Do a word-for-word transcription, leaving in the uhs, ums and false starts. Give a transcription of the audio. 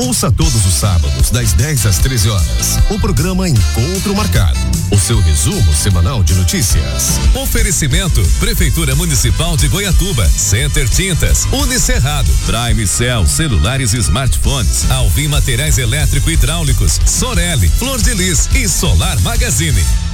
Ouça todos os sábados, das dez às treze horas, o programa Encontro Marcado, o seu resumo semanal de notícias. Oferecimento: Prefeitura Municipal de Goiatuba, Center Tintas, Unicerrado, Prime Cell, celulares e smartphones, Alvim Materiais Elétrico e Hidráulicos, Sorelli, Flor de Lis e Solar Magazine.